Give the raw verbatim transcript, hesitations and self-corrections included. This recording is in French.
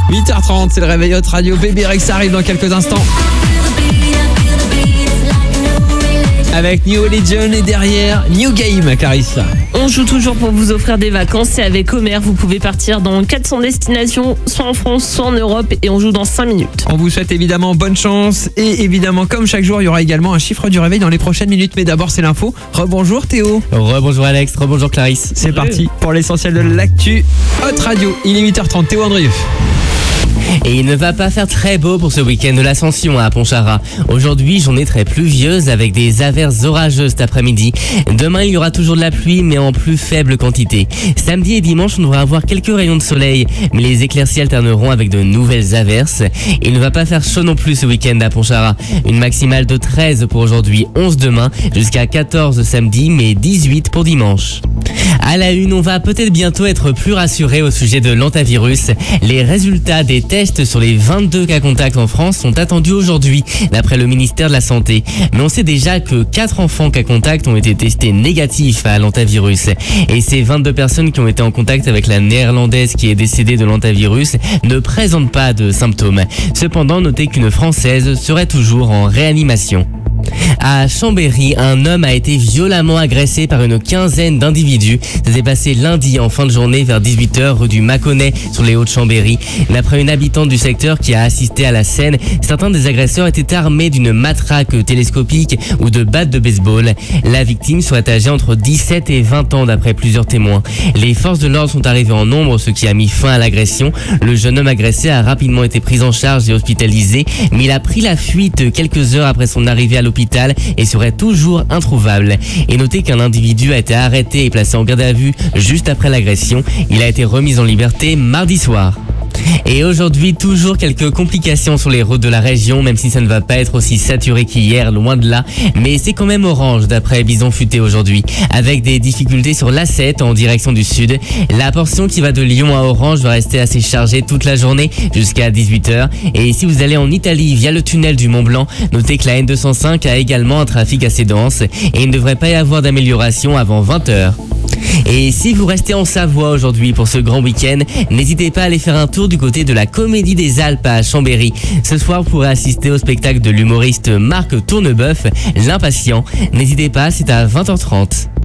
huit heures trente, c'est le réveil Hot Radio. Baby Rex arrive dans quelques instants. Avec New Religion et derrière New Game, Clarissa. On joue toujours pour vous offrir des vacances et avec Omer, vous pouvez partir dans quatre cents destinations, soit en France, soit en Europe et on joue dans cinq minutes. On vous souhaite évidemment bonne chance et évidemment comme chaque jour, il y aura également un chiffre du réveil dans les prochaines minutes. Mais d'abord, c'est l'info. Rebonjour Théo. Rebonjour Alex, rebonjour Clarisse. C'est parti pour l'essentiel de l'actu Hot Radio. Il est huit heures trente, Théo Andrieux. Et il ne va pas faire très beau pour ce week-end de l'Ascension à Pontcharra. Aujourd'hui, journée très pluvieuse avec des averses orageuses cet après-midi. Demain, il y aura toujours de la pluie, mais en plus faible quantité. Samedi et dimanche, on devrait avoir quelques rayons de soleil, mais les éclaircies alterneront avec de nouvelles averses. Il ne va pas faire chaud non plus ce week-end à Pontcharra. Une maximale de treize pour aujourd'hui, onze demain, jusqu'à quatorze samedi, mais dix-huit pour dimanche. À la une, on va peut-être bientôt être plus rassuré au sujet de l'hantavirus. Les résultats des tests sur les vingt-deux cas contacts en France sont attendus aujourd'hui, d'après le ministère de la Santé. Mais on sait déjà que quatre enfants cas contacts ont été testés négatifs à l'hantavirus. Et ces vingt-deux personnes qui ont été en contact avec la néerlandaise qui est décédée de l'hantavirus ne présentent pas de symptômes. Cependant, notez qu'une Française serait toujours en réanimation. À Chambéry, un homme a été violemment agressé par une quinzaine d'individus. Ça s'est passé lundi en fin de journée vers dix-huit heures rue du Mâconnais sur les Hauts-de-Chambéry. D'après une habitante du secteur qui a assisté à la scène, certains des agresseurs étaient armés d'une matraque télescopique ou de battes de baseball. La victime serait âgée entre dix-sept et vingt ans d'après plusieurs témoins. Les forces de l'ordre sont arrivées en nombre, ce qui a mis fin à l'agression. Le jeune homme agressé a rapidement été pris en charge et hospitalisé, mais il a pris la fuite quelques heures après son arrivée à l'hôpital et serait toujours introuvable. Et notez qu'un individu a été arrêté et placé en garde à vue juste après l'agression. Il a été remis en liberté mardi soir. Et aujourd'hui, toujours quelques complications sur les routes de la région, même si ça ne va pas être aussi saturé qu'hier, loin de là. Mais c'est quand même orange d'après Bison Futé aujourd'hui, avec des difficultés sur l'A sept en direction du sud. La portion qui va de Lyon à Orange va rester assez chargée toute la journée jusqu'à dix-huit heures. Et si vous allez en Italie via le tunnel du Mont Blanc, notez que la N deux cent cinq a également un trafic assez dense et il ne devrait pas y avoir d'amélioration avant vingt heures. Et si vous restez en Savoie aujourd'hui pour ce grand week-end, n'hésitez pas à aller faire un tour du côté de la Comédie des Alpes à Chambéry. Ce soir, vous pourrez assister au spectacle de l'humoriste Marc Tourneboeuf, L'Impatient. N'hésitez pas, c'est à vingt heures trente.